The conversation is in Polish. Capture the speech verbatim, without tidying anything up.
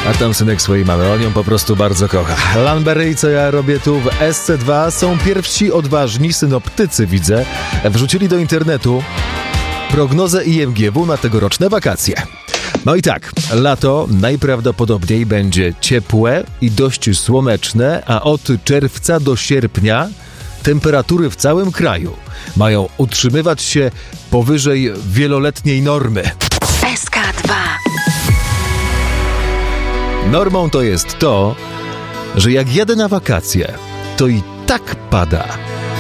A tam synek swojej mamy, on ją po prostu bardzo kocha. Lanberry i Co ja robię tu w S C dwa są pierwsi odważni synoptycy, widzę, wrzucili do internetu prognozę I M G W na tegoroczne wakacje. No i tak, lato najprawdopodobniej będzie ciepłe i dość słoneczne, a od czerwca do sierpnia temperatury w całym kraju mają utrzymywać się powyżej wieloletniej normy. S K dwa. Normą to jest to, że jak jadę na wakacje, to i tak pada.